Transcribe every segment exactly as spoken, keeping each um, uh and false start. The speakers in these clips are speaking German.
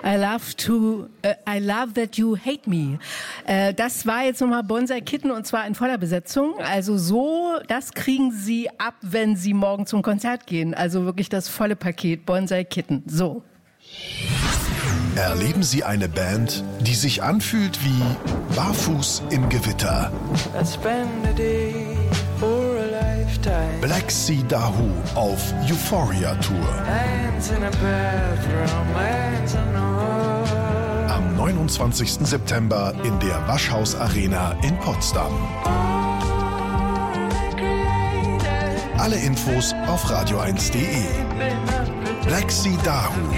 I love to, uh, I love that you hate me. Äh, das war jetzt nochmal Bonsai Kitten und zwar in voller Besetzung. Also so, das kriegen Sie ab, wenn Sie morgen zum Konzert gehen. Also wirklich das volle Paket Bonsai Kitten. So. Erleben Sie eine Band, die sich anfühlt wie Barfuß im Gewitter. Black Sea Dahoo auf Euphoria Tour. Am neunundzwanzigsten September in der Waschhaus Arena in Potsdam. Alle Infos auf radio eins punkt de. Black Sea Dahoo.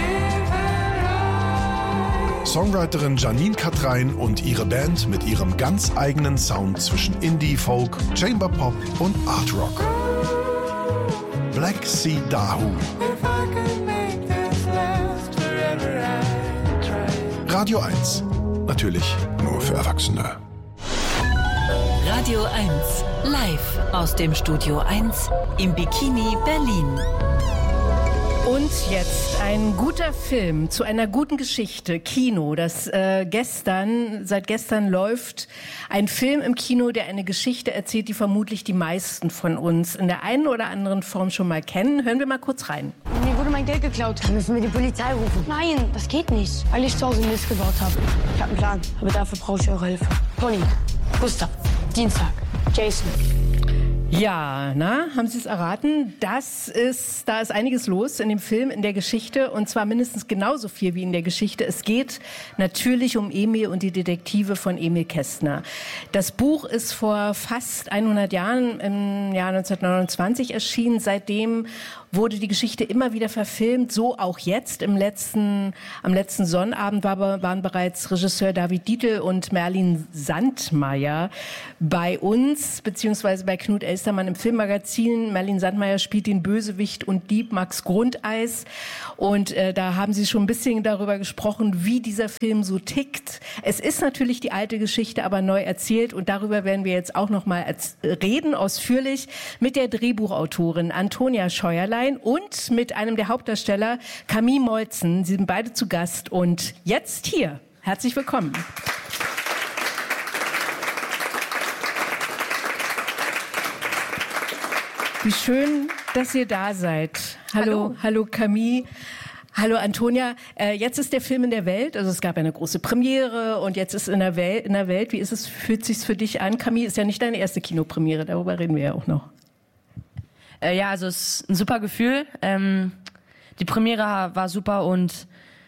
Songwriterin Janine Katrein und ihre Band mit ihrem ganz eigenen Sound zwischen Indie, Folk, Chamber Pop und Art Rock. Black Sea Dahoo. Radio eins. Natürlich nur für Erwachsene. Radio eins. Live aus dem Studio eins im Bikini Berlin. Und jetzt ein guter Film zu einer guten Geschichte, Kino. Das äh, gestern, seit gestern läuft ein Film im Kino, der eine Geschichte erzählt, die vermutlich die meisten von uns in der einen oder anderen Form schon mal kennen. Hören wir mal kurz rein. Mir wurde mein Geld geklaut. Dann müssen wir die Polizei rufen. Nein, das geht nicht, weil ich zu Hause Mist gebaut habe. Ich habe einen Plan, aber dafür brauche ich eure Hilfe. Conny, Gustav, Dienstag, Jason. Ja, na, haben Sie es erraten? Das ist, da ist einiges los in dem Film, in der Geschichte und zwar mindestens genauso viel wie in der Geschichte. Es geht natürlich um Emil und die Detektive von Emil Kästner. Das Buch ist vor fast hundert Jahren im Jahr neunzehnhundertneunundzwanzig erschienen. Seitdem wurde die Geschichte immer wieder verfilmt, so auch jetzt. Im letzten, am letzten Sonnabend war, waren bereits Regisseur David Dietl und Merlin Sandmeier bei uns, beziehungsweise bei Knut Elstermann im Filmmagazin. Merlin Sandmeier spielt den Bösewicht und Dieb Max Grundeis. Und äh, da haben sie schon ein bisschen darüber gesprochen, wie dieser Film so tickt. Es ist natürlich die alte Geschichte, aber neu erzählt. Und darüber werden wir jetzt auch noch mal reden, ausführlich, mit der Drehbuchautorin Antonia Scheuerlein und mit einem der Hauptdarsteller, Camille Molzen. Sie sind beide zu Gast und jetzt hier. Herzlich willkommen. Wie schön, dass ihr da seid. Hallo, hallo, hallo Camille. Hallo Antonia, äh, jetzt ist der Film in der Welt, also es gab eine große Premiere und jetzt ist in der Welt, in der Welt. Wie ist es, fühlt sich's für dich an? Camille, ist ja nicht deine erste Kinopremiere, darüber reden wir ja auch noch. Äh, ja, also es ist ein super Gefühl. Ähm, die Premiere war super und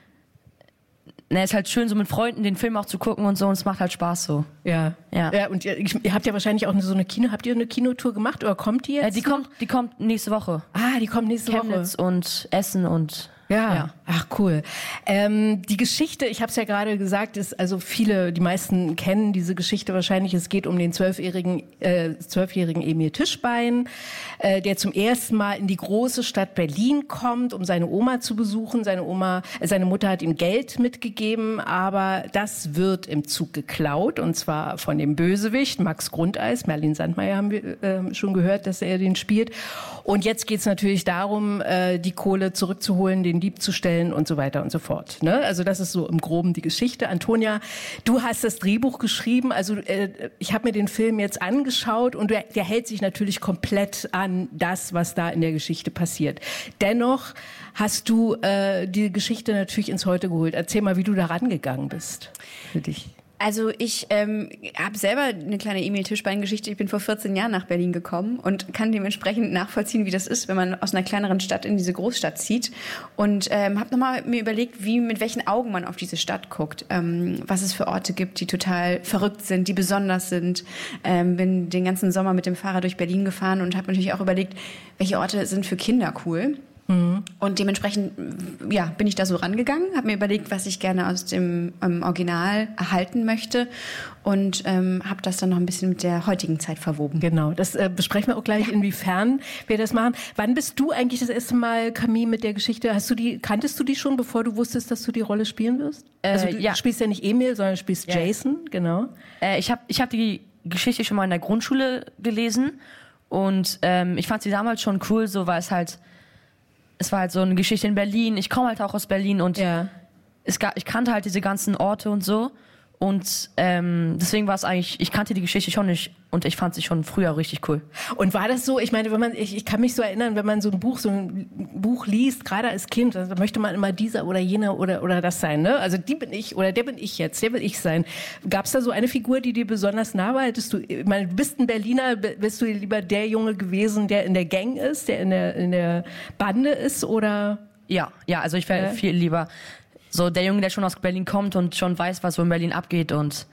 es ist halt schön, so mit Freunden den Film auch zu gucken und so, und es macht halt Spaß so. Ja, ja. ja und ihr, ihr habt ja wahrscheinlich auch so eine Kino, habt ihr eine Kinotour gemacht oder kommt die jetzt? Äh, die kommt, die kommt nächste Woche. Ah, die kommt nächste Chemnitz Woche. und Essen und Ja. ja. Ach cool. Ähm, die Geschichte, ich habe es ja gerade gesagt, ist also viele, die meisten kennen diese Geschichte wahrscheinlich. Es geht um den zwölfjährigen, äh, zwölfjährigen Emil Tischbein, äh, der zum ersten Mal in die große Stadt Berlin kommt, um seine Oma zu besuchen. Seine Oma, äh, seine Mutter hat ihm Geld mitgegeben, aber das wird im Zug geklaut und zwar von dem Bösewicht Max Grundeis. Merlin Sandmeier haben wir äh, schon gehört, dass er den spielt. Und jetzt geht es natürlich darum, äh, die Kohle zurückzuholen, den Dieb zu stellen und so weiter und so fort. Ne? Also das ist so im Groben die Geschichte. Antonia, du hast das Drehbuch geschrieben. Also äh, ich habe mir den Film jetzt angeschaut und der, der hält sich natürlich komplett an das, was da in der Geschichte passiert. Dennoch hast du äh, die Geschichte natürlich ins Heute geholt. Erzähl mal, wie du da rangegangen bist für dich. Also ich ähm, habe selber eine kleine Emil Tischbein-Geschichte. Ich bin vor vierzehn Jahren nach Berlin gekommen und kann dementsprechend nachvollziehen, wie das ist, wenn man aus einer kleineren Stadt in diese Großstadt zieht. Und ähm, habe nochmal mir überlegt, wie mit welchen Augen man auf diese Stadt guckt, ähm, was es für Orte gibt, die total verrückt sind, die besonders sind. Ähm, bin den ganzen Sommer mit dem Fahrrad durch Berlin gefahren und habe natürlich auch überlegt, welche Orte sind für Kinder cool. Und dementsprechend ja, bin ich da so rangegangen, habe mir überlegt, was ich gerne aus dem ähm, Original erhalten möchte und ähm, habe das dann noch ein bisschen mit der heutigen Zeit verwoben. Genau, das äh, besprechen wir auch gleich, ja. Inwiefern wir das machen. Wann bist du eigentlich das erste Mal, Camille, mit der Geschichte? Hast du die, kanntest du die schon, bevor du wusstest, dass du die Rolle spielen wirst? Äh, also du ja. spielst ja nicht Emil, sondern spielst ja. Jason, genau. Äh, ich habe ich hab die Geschichte schon mal in der Grundschule gelesen und ähm, ich fand sie damals schon cool, so weil es halt Es war halt so eine Geschichte in Berlin. Ich komme halt auch aus Berlin und ja. es gab, ich kannte halt diese ganzen Orte und so. Und ähm, deswegen war es eigentlich, ich kannte die Geschichte schon nicht und ich fand sie schon früher richtig cool. Und war das so, ich meine, wenn man, ich, ich kann mich so erinnern, wenn man so ein Buch, so ein Buch liest, gerade als Kind, dann möchte man immer dieser oder jener oder, oder das sein, ne? Also die bin ich oder der bin ich jetzt, der will ich sein. Gab es da so eine Figur, die dir besonders nah war? Hättest du, ich meine, du bist ein Berliner, bist du lieber der Junge gewesen, der in der Gang ist, der in der, in der Bande ist oder? Ja, ja, also ich wäre ja. viel lieber so der Junge, der schon aus Berlin kommt und schon weiß, was so in Berlin abgeht und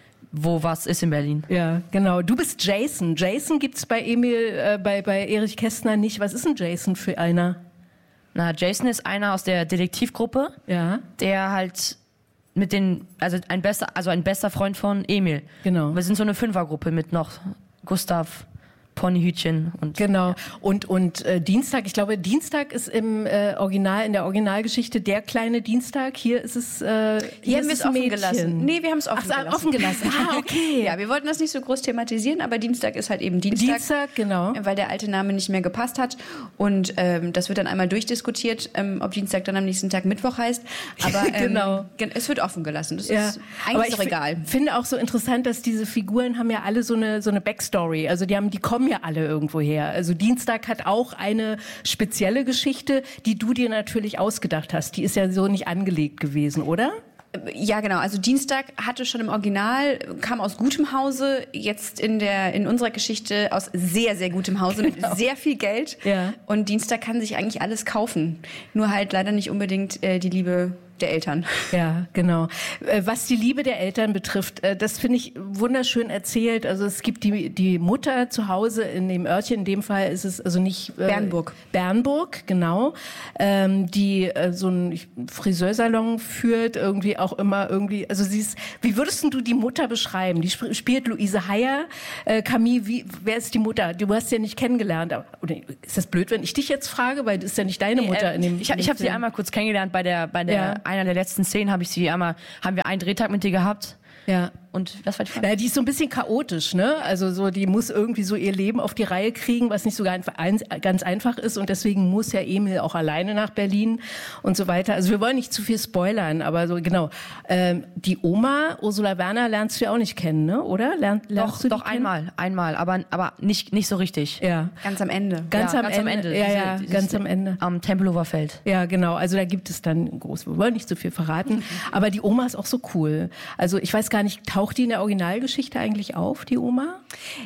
wo was ist in Berlin. Ja, genau. Du bist Jason. Jason gibt's bei Emil, äh, bei, bei Erich Kästner nicht. Was ist ein Jason für einer? Na, Jason ist einer aus der Detektivgruppe, ja. der halt mit den, also ein bester, also ein bester Freund von Emil. Genau. Wir sind so eine Fünfergruppe mit noch Gustav, Ponyhütchen und genau ja. und und äh, Dienstag, ich glaube Dienstag ist im äh, Original in der Originalgeschichte der kleine Dienstag. Hier ist es äh, hier haben wir es offen gelassen. Nee, wir haben es offen, Ach, offen gelassen. Ah, okay. Ja, wir wollten das nicht so groß thematisieren, aber Dienstag ist halt eben Dienstag. Dienstag, genau. Weil der alte Name nicht mehr gepasst hat und ähm, das wird dann einmal durchdiskutiert, ähm, ob Dienstag dann am nächsten Tag Mittwoch heißt, aber ähm, genau. es wird offen gelassen. Das ja. ist eigentlich aber ich egal. Ich finde auch so interessant, dass diese Figuren haben ja alle so eine so eine Backstory. Also die haben die kommen ja alle irgendwo her. Also Dienstag hat auch eine spezielle Geschichte, die du dir natürlich ausgedacht hast. Die ist ja so nicht angelegt gewesen, oder? Ja, genau. Also Dienstag hatte schon im Original, kam aus gutem Hause, jetzt in der in unserer Geschichte aus sehr, sehr gutem Hause genau. mit sehr viel Geld. Ja. Und Dienstag kann sich eigentlich alles kaufen. Nur halt leider nicht unbedingt äh, die Liebe der Eltern. Ja, genau. Was die Liebe der Eltern betrifft, das finde ich wunderschön erzählt. Also es gibt die, die Mutter zu Hause in dem Örtchen, in dem Fall ist es also nicht... Bernburg. Äh, Bernburg, genau. Ähm, die äh, so einen Friseursalon führt, irgendwie auch immer irgendwie... Also sie ist... Wie würdest du die Mutter beschreiben? Die sp- spielt Luise Heyer. Äh, Camille, wie, wer ist die Mutter? Du hast sie ja nicht kennengelernt. Aber, oder ist das blöd, wenn ich dich jetzt frage? Weil das ist ja nicht deine Mutter. Nee, äh, in dem, ich ich habe sie einmal kurz kennengelernt bei der... Bei der ja. einer der letzten Szenen habe ich sie einmal, haben wir einen Drehtag mit dir gehabt. Ja. Und was war die Frage? Ja, die ist so ein bisschen chaotisch, ne? Also so, die muss irgendwie so ihr Leben auf die Reihe kriegen, was nicht so ganz, ganz einfach ist und deswegen muss ja Emil auch alleine nach Berlin und so weiter. Also wir wollen nicht zu viel spoilern, aber so genau. Ähm, die Oma Ursula Werner lernst du ja auch nicht kennen, ne? Oder? Lern, lernst doch, du doch einmal, einmal, aber aber nicht nicht so richtig. Ja. Ganz am Ende. Ganz, ja, am, ganz Ende. am Ende. Ja, diese, ja, dieses, ganz am Ende. Am Tempelhofer Feld. Ja, genau. Also da gibt es dann groß. Wir wollen nicht so viel verraten, aber die Oma ist auch so cool. Also ich weiß gar nicht, taucht die in der Originalgeschichte eigentlich auf, die Oma?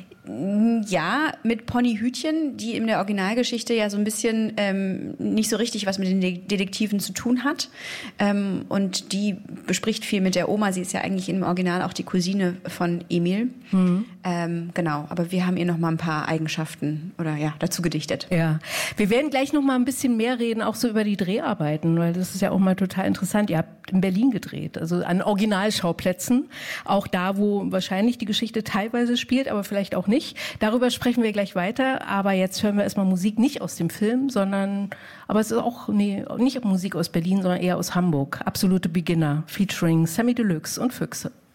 Ja, mit Ponyhütchen, die in der Originalgeschichte ja so ein bisschen ähm, nicht so richtig was mit den De- Detektiven zu tun hat. Ähm, und die bespricht viel mit der Oma. Sie ist ja eigentlich im Original auch die Cousine von Emil. Mhm. Ähm, genau, aber wir haben ihr noch mal ein paar Eigenschaften oder ja dazu gedichtet. Ja, wir werden gleich noch mal ein bisschen mehr reden, auch so über die Dreharbeiten, weil das ist ja auch mal total interessant. Ihr habt in Berlin gedreht, also an Originalschauplätzen, auch da, wo wahrscheinlich die Geschichte teilweise spielt, aber vielleicht auch nicht. Darüber sprechen wir gleich weiter, aber jetzt hören wir erstmal Musik nicht aus dem Film, sondern, aber es ist auch, nee, nicht Musik aus Berlin, sondern eher aus Hamburg. Absolute Beginner, featuring Sammy Deluxe und Füchse.